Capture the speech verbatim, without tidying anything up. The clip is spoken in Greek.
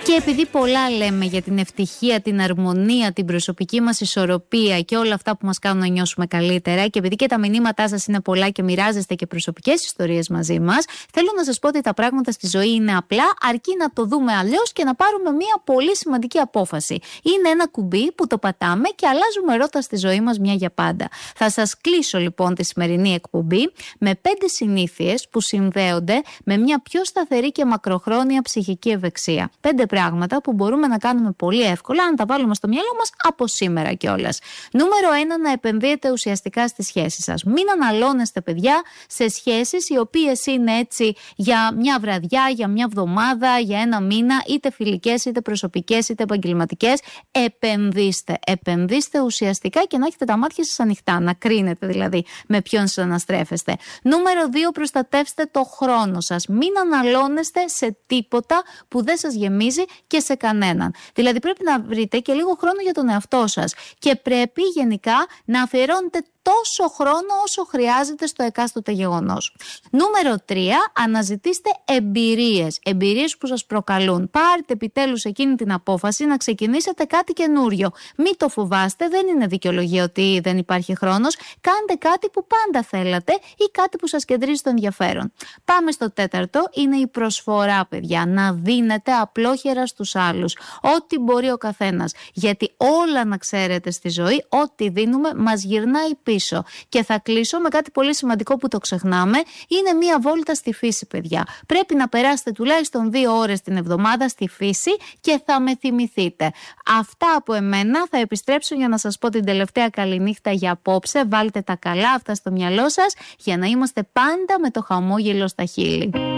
Και επειδή πολλά λέμε για την ευτυχία, την αρμονία, την προσωπική μας ισορροπία και όλα αυτά που μας κάνουν να νιώσουμε καλύτερα, και επειδή και τα μηνύματά σας είναι πολλά και μοιράζεστε και προσωπικές ιστορίες μαζί μας, θέλω να σας πω ότι τα πράγματα στη ζωή είναι απλά, αρκεί να το δούμε αλλιώς και να πάρουμε μια πολύ σημαντική απόφαση. Είναι ένα κουμπί που το πατάμε και αλλάζουμε ρότα στη ζωή μας μια για πάντα. Θα σας κλείσω λοιπόν τη σημερινή εκπομπή με πέντε συνήθειες που συνδέονται με μια πιο σταθερή και μακροχρόνια ψυχική ευεξία. Πέντε πράγματα που μπορούμε να κάνουμε πολύ εύκολα, αν τα βάλουμε στο μυαλό μας από σήμερα κιόλας. Νούμερο ένα, να επενδύετε ουσιαστικά στις σχέσεις σας. Μην αναλώνεστε, παιδιά, σε σχέσεις οι οποίες είναι έτσι για μια βραδιά, για μια εβδομάδα, για ένα μήνα, είτε φιλικές, είτε προσωπικές, είτε επαγγελματικές. Επενδύστε. Επενδύστε ουσιαστικά και να έχετε τα μάτια σας ανοιχτά, να κρίνετε δηλαδή με ποιον σας αναστρέφεστε. Νούμερο δύο, προστατεύστε το χρόνο σας. Μην αναλώνεστε σε τίποτα που δεν σας γεμίζει και σε κανέναν. Δηλαδή πρέπει να βρείτε και λίγο χρόνο για τον εαυτό σας και πρέπει γενικά να αφιερώνετε τόσο χρόνο όσο χρειάζεται στο εκάστοτε γεγονός. Νούμερο τρία, αναζητήστε εμπειρίες. Εμπειρίες που σας προκαλούν. Πάρτε επιτέλους εκείνη την απόφαση να ξεκινήσετε κάτι καινούριο. Μην το φοβάστε, δεν είναι δικαιολογία ότι δεν υπάρχει χρόνος. Κάντε κάτι που πάντα θέλατε ή κάτι που σας κεντρίζει το ενδιαφέρον. Πάμε στο τέταρτο, είναι η προσφορά, παιδιά. Να δίνετε απλόχερα στους άλλους. Ό,τι μπορεί ο καθένας. Γιατί όλα, να ξέρετε, στη ζωή, ό,τι δίνουμε μας γυρνάει πίσω. Και θα κλείσω με κάτι πολύ σημαντικό που το ξεχνάμε. Είναι μία βόλτα στη φύση, παιδιά. Πρέπει να περάσετε τουλάχιστον δύο ώρες την εβδομάδα στη φύση και θα με θυμηθείτε. Αυτά από εμένα. Θα επιστρέψω για να σας πω την τελευταία καληνύχτα για απόψε. Βάλτε τα καλά αυτά στο μυαλό σας για να είμαστε πάντα με το χαμόγελο στα χείλη.